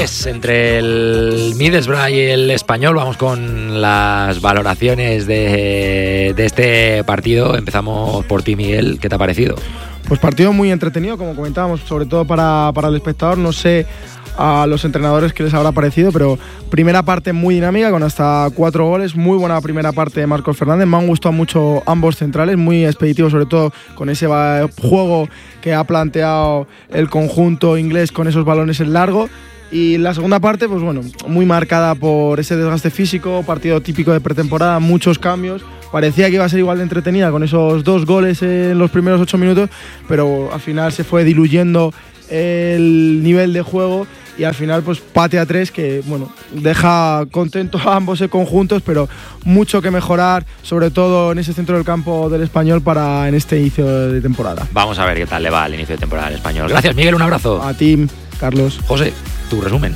Entre el Middlesbrough y el Español vamos con las valoraciones de este partido. Empezamos por ti, Miguel. ¿Qué te ha parecido? Pues partido muy entretenido, como comentábamos, sobre todo para el espectador. No sé a los entrenadores qué les habrá parecido, pero primera parte muy dinámica con hasta 4 goles. Muy buena primera parte de Marcos Fernández. Me han gustado mucho ambos centrales, muy expeditivos, sobre todo con ese juego que ha planteado el conjunto inglés con esos balones en largo. Y la segunda parte, pues bueno, muy marcada por ese desgaste físico, partido típico de pretemporada, muchos cambios. Parecía que iba a ser igual de entretenida con esos 2 goles en los primeros 8 minutos, pero al final se fue diluyendo el nivel de juego y al final pues empate a 3 que bueno, deja contentos a ambos conjuntos, pero mucho que mejorar, sobre todo en ese centro del campo del Español para en este inicio de temporada. Vamos a ver qué tal le va al inicio de temporada al Español. Gracias, Miguel, un abrazo. A ti, Carlos. José, tu resumen.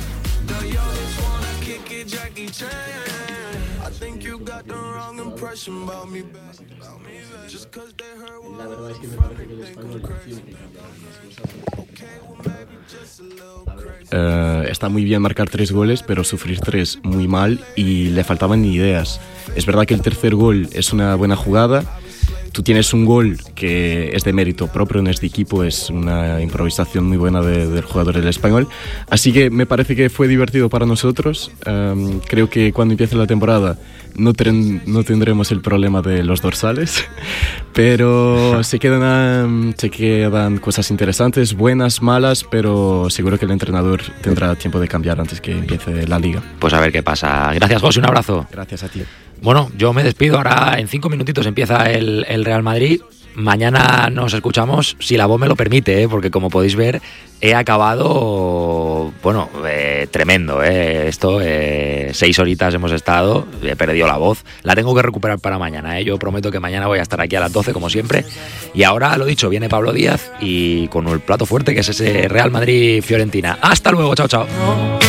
La verdad es que me parece que el Español tiene que cambiar las cosas. Está muy bien marcar 3 goles, pero sufrir 3 muy mal y le faltaban ideas. Es verdad que el tercer gol es una buena jugada. Tú tienes un gol que es de mérito propio, no es de equipo, es una improvisación muy buena del jugador del Español. Así que me parece que fue divertido para nosotros. Creo que cuando empiece la temporada no tendremos el problema de los dorsales, pero se quedan cosas interesantes, buenas, malas, pero seguro que el entrenador tendrá tiempo de cambiar antes que empiece la liga. Pues a ver qué pasa. Gracias, José, un abrazo. Gracias a ti. Bueno, yo me despido. Ahora en 5 minutitos empieza el Real Madrid. Mañana nos escuchamos, si la voz me lo permite, porque como podéis ver, he acabado, bueno, tremendo. Esto, 6 horitas hemos estado, he perdido la voz. La tengo que recuperar para mañana. Yo prometo que mañana voy a estar aquí a las 12, como siempre. Y ahora, lo dicho, viene Pablo Díaz y con el plato fuerte, que es ese Real Madrid-Fiorentina. Hasta luego, chao, chao.